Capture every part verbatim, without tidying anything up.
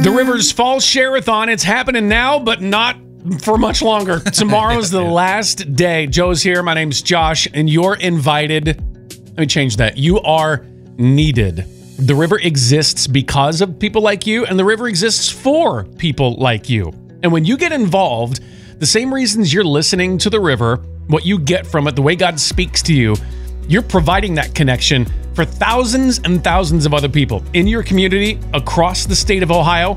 The Rivers Fall Share-a-thon. It's happening now, but not for much longer. Tomorrow's the last day. Joe's here. My name's Josh, and you're invited. Let me change that. You are needed. The river exists because of people like you, and the river exists for people like you. And when you get involved, the same reasons you're listening to the river, what you get from it, the way God speaks to you, you're providing that connection for thousands and thousands of other people in your community across the state of Ohio.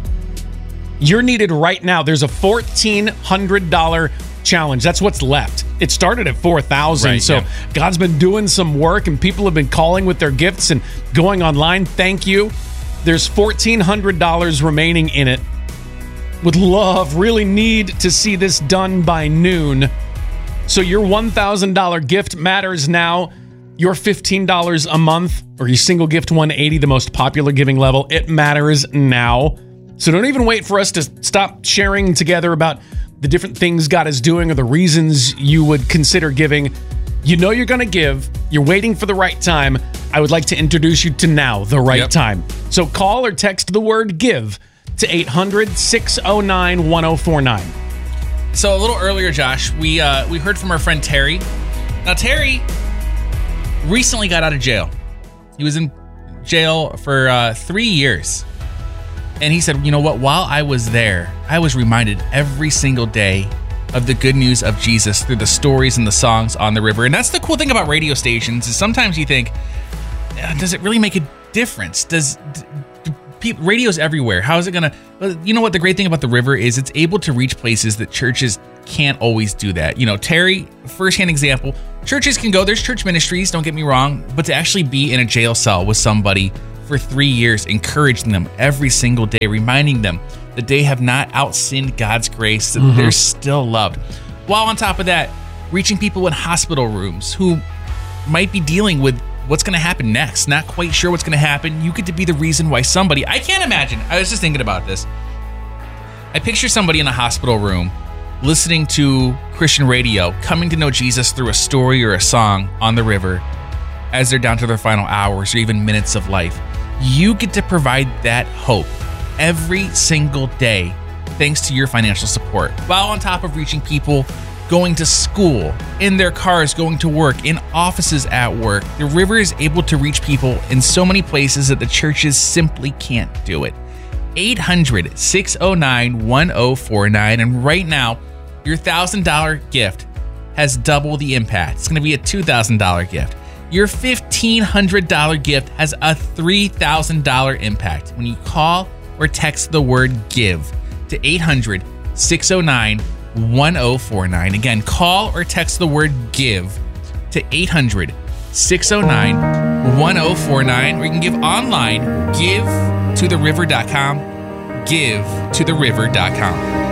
You're needed right now. There's a fourteen hundred dollars challenge. That's what's left. It started at four thousand dollars. Right, so yeah. God's been doing some work, and people have been calling with their gifts and going online. Thank you. There's fourteen hundred dollars remaining in it. Would love, really need to see this done by noon. So your one thousand dollars gift matters now. Your fifteen dollars a month, or your single gift one eighty, the most popular giving level, it matters now. So don't even wait for us to stop sharing together about the different things God is doing or the reasons you would consider giving. You know you're going to give. You're waiting for the right time. I would like to introduce you to now, the right yep. time. So call or text the word GIVE to eight hundred, six oh nine, one oh four nine. So a little earlier, Josh, we uh, we heard from our friend Terry. Now, Terry recently got out of jail. He was in jail for uh, three years. And he said, you know what? While I was there, I was reminded every single day of the good news of Jesus through the stories and the songs on the river. And that's the cool thing about radio stations is sometimes you think, does it really make a difference? Does do people, radio's everywhere. How is it going to? You know what? The great thing about the river is it's able to reach places that churches can't always do that. You know, Terry, firsthand example, churches can go, there's church ministries, don't get me wrong, but to actually be in a jail cell with somebody for three years, encouraging them every single day, reminding them that they have not outsinned God's grace, that mm-hmm. they're still loved. While on top of that, reaching people in hospital rooms who might be dealing with what's going to happen next, not quite sure what's going to happen. You get to be the reason why somebody, I can't imagine, I was just thinking about this. I picture somebody in a hospital room listening to Christian radio, coming to know Jesus through a story or a song on the river as they're down to their final hours or even minutes of life. You get to provide that hope every single day thanks to your financial support, while on top of reaching people going to school, in their cars, going to work, in offices at work. The river is able to reach people in so many places that the churches simply can't do it. eight hundred, six oh nine, one oh four nine. And right now, your one thousand dollars gift has double the impact. It's going to be a two thousand dollars gift. Your fifteen hundred dollars gift has a three thousand dollars impact when you call or text the word GIVE to eight hundred, six oh nine, one oh four nine. Again, call or text the word GIVE to eight hundred, six oh nine, one oh four nine, or you can give online, give to the river dot com, give to the river dot com.